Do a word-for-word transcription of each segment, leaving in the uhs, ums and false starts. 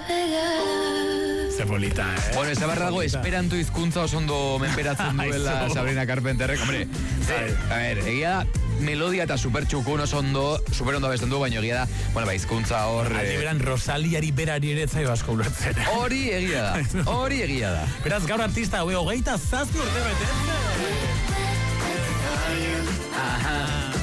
Ze polita, eh? Bueno, ez dago esperanto hizkuntza oso ondo menperatzen duela Sabrina Carpenterrek. Hombre, eh, a ver, egia da, melodia eta super txukun oso ondo, super ondo abesten du, baina egia da, bueno, ba, hizkuntza hor... Aldi beran, Rosaliari berari ere zaio asko ulertzen. Hori egia da, hori egia da. Beraz, gaur artista, hau hogeita zazpi urte betetzen. Aha.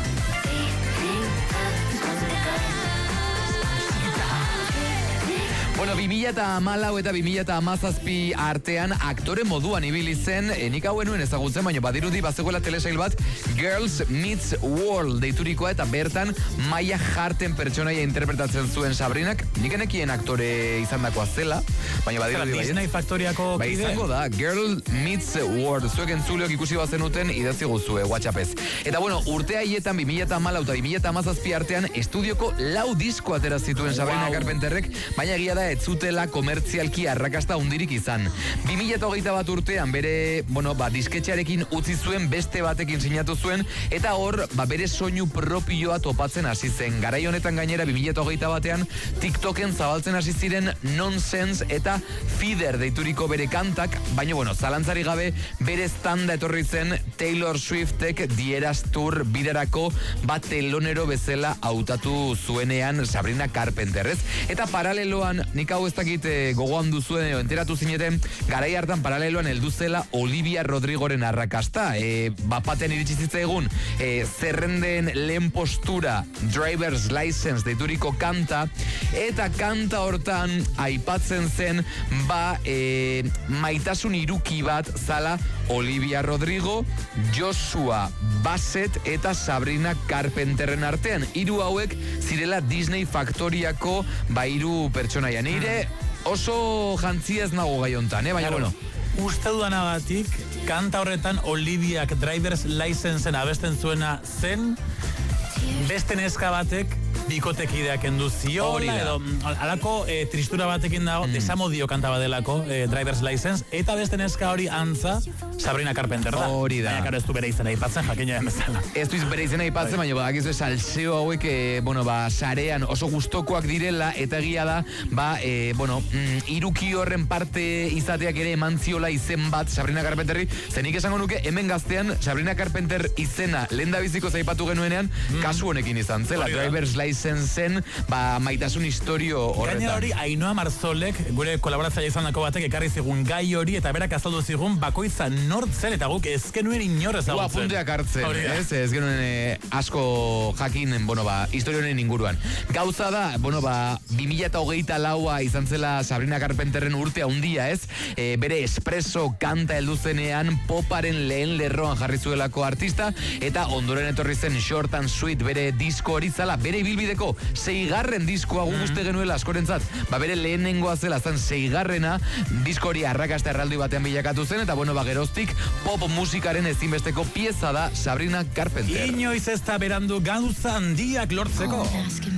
Bueno, bi mila hamalau eta bi mila hamazazpi artean aktore moduan ibili zen, e, nik hauen nuen ezagutzen, baina badirudi bazegoela telesail bat Girls Meets World deiturikoa eta bertan Maia Harten pertsonaia interpretatzen zuen Sabrinak, nik enekien aktore izandakoa zela, baina badirudi bai. Disney Faktoriako bai, kide. Izango da, Girl Meets World, zuek entzuleok ikusi bazenuten idatzi guzue, WhatsAppez. Eta bueno, urte haietan bi mila hamalau eta bi mila hamazazpi artean estudioko lau disko atera zituen Sabrina wow. Carpenterrek, baina egia da ez zutela komertzialki arrakasta hundirik izan. bi mila hogeita bat urtean bere, bueno, ba, disketxearekin utzi zuen, beste batekin sinatu zuen, eta hor, ba, bere soinu propioa topatzen hasi zen. Garai honetan gainera, bi mila hogeita batean, TikToken zabaltzen hasi ziren Nonsense eta Feeder deituriko bere kantak, baina, bueno, zalantzari gabe, bere standa etorri zen Taylor Swiftek The Eras Tour biderako bat telonero bezala hautatu zuenean Sabrina Carpenter, ez? Eta paraleloan, nik hau ez dakit e, gogoan duzuen edo enteratu zineten, garai hartan paraleloan heldu zela Olivia Rodrigoren arrakasta. E, bapatean iritsi zitzaigun e, zerrenden lehen postura Driver's License deituriko kanta, eta kanta hortan aipatzen zen ba e, maitasun iruki bat zala Olivia Rodrigo, Joshua Bassett eta Sabrina Carpenterren artean. Hiru hauek zirela Disney Faktoriako ba hiru pertsonaia. Nire oso jantzia ez nago gai hontan, eh? Baina, bueno. Uste dudanagatik, kanta horretan Oliviak Driver's Licenseen abesten zuena zen, beste neska batek bikotekideak endu ziola, edo alako e, tristura batekin dago, mm. desamodio kanta badelako, e, Driver's License, eta beste neska hori antza Sabrina Carpenter da. Hori da. Baina, karo, ez du bere izena ipatzen, jakina demezala. Ez du bere izena ipatzen, baina badakizu salseo hauek, e, bueno, ba, sarean oso gustokoak direla, eta egia da, ba, e, bueno, mm, iruki horren parte izateak ere eman ziola izen bat Sabrina Carpenterri, zenik esango nuke, hemen gaztean, Sabrina Carpenter izena lehen da biziko zaipatu genuenean, mm. kasu honekin izan zela, Driver's License zen, ba, maitasun historio horretan. Gainera hori, Ainhoa Marzolek, gure kolaboratzaile izan dako batek, ekarri zigun gai hori, eta berak azaldu zigun, bakoitza nortzen, eta guk ez genuen inor ezagutzen. Gua punteak hartzen, ez? Ez genuen eh, asko jakin, bueno, ba, historionen inguruan. Gauza da, bueno, ba, bi mila hogeita laua izan zela Sabrina Carpenterren urte handia, ez? E, bere espresso kanta heldu zenean poparen lehen lerroan jarri zuelako artista, eta ondoren etorri zen Short and Sweet bere disko hori zala, bere bilbideko seigarren diskoa gu uste genuela askorentzat, ba bere lehenengoa zela zen seigarrena, disko hori arrakasta erraldoi batean bilakatu zen, eta bueno, ba geroztik pop musikaren ezinbesteko pieza da Sabrina Carpenter. Inoiz ez da berandu gauza handiak lortzeko.